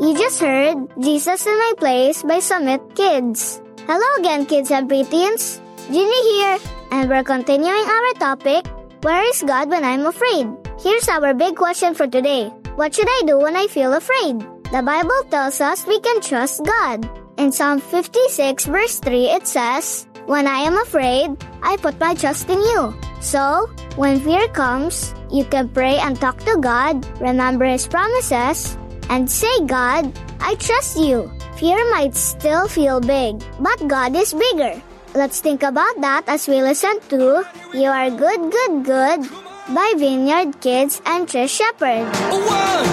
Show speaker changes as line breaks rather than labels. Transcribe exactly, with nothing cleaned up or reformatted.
You just heard Jesus in My Place by Summit Kids. Hello again, kids and preteens. Ginny here, and we're continuing our topic, Where is God when I'm afraid? Here's our big question for today. What should I do when I feel afraid? The Bible tells us we can trust God. In Psalm fifty-six verse three it says, When I am afraid, I put my trust in you. So, when fear comes, you can pray and talk to God, remember His promises, and say, God, I trust you. Fear might still feel big, but God is bigger. Let's think about that as we listen to You Are Good, Good, Good by Vineyard Kids and Trish Shepherd.